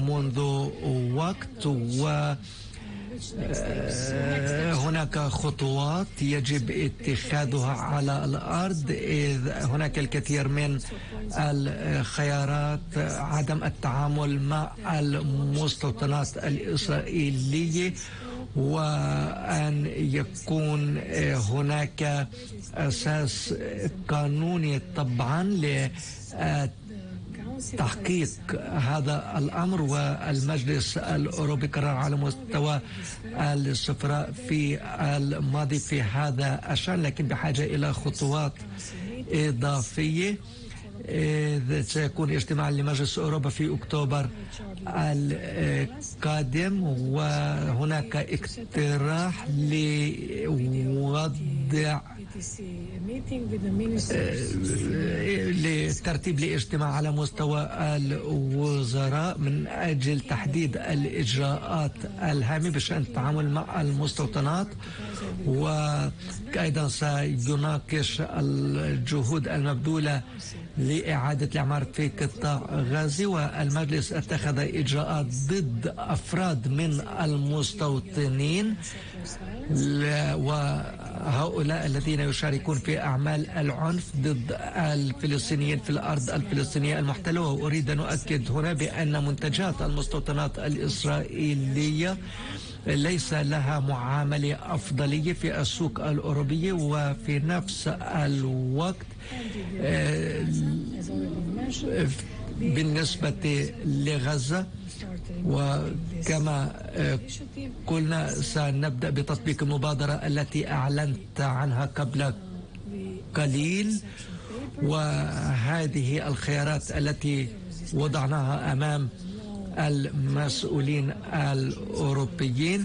منذ وقت، و هناك خطوات يجب اتخاذها على الأرض، إذ هناك الكثير من الخيارات. عدم التعامل مع المستوطنات الإسرائيلية، وأن يكون هناك أساس قانوني طبعا تحقيق هذا الأمر. والمجلس الأوروبي قرر على مستوى السفراء في الماضي في هذا الشأن، لكن بحاجة إلى خطوات إضافية. سيكون اجتماع لمجلس أوروبا في أكتوبر القادم، وهناك اقتراح لوضع للترتيب لاجتماع على مستوى الوزراء من أجل تحديد الإجراءات الهامة بشأن التعامل مع المستوطنات، وأيضا سيناقش الجهود المبذولة لإعادة الإعمار في قطاع غزة. والمجلس اتخذ إجراءات ضد أفراد من المستوطنين وهؤلاء الذين يشاركون في أعمال العنف ضد الفلسطينيين في الأرض الفلسطينية المحتلة. وأريد أن أؤكد هنا بأن منتجات المستوطنات الإسرائيلية ليس لها معاملة أفضلية في السوق الأوروبية، وفي نفس الوقت بالنسبة لغزة، وكما قلنا سنبدأ بتطبيق المبادرة التي أعلنت عنها قبل قليل، وهذه الخيارات التي وضعناها أمام المسؤولين الأوروبيين.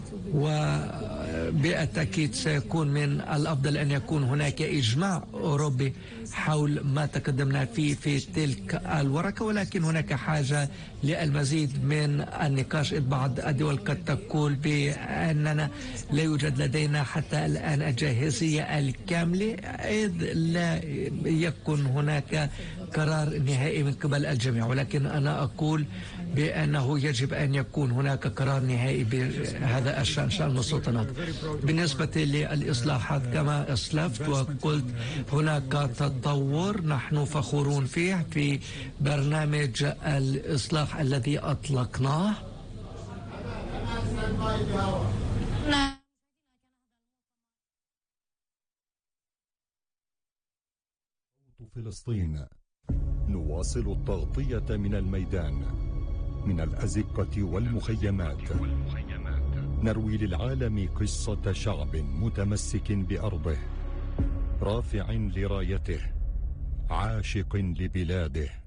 وبالتأكيد سيكون من الأفضل أن يكون هناك إجماع أوروبي حول ما تقدمنا فيه في تلك الورقة، ولكن هناك حاجة للمزيد من النقاش، إذ بعض الدول قد تقول بأننا لا يوجد لدينا حتى الآن الجاهزية الكاملة، إذ لا يكون هناك قرار نهائي من قبل الجميع. ولكن أنا أقول بأنه يجب أن يكون هناك قرار نهائي بهذا الشأن، شأن المستوطنات. بالنسبة للإصلاحات كما أسلفت وقلت هناك تطور نحن فخورون فيه في برنامج الإصلاح الذي أطلقناه. فلسطين نواصل التغطية من الميدان، من الأزقة والمخيمات، نروي للعالم قصة شعب متمسك بأرضه، رافع لرايته، عاشق لبلاده.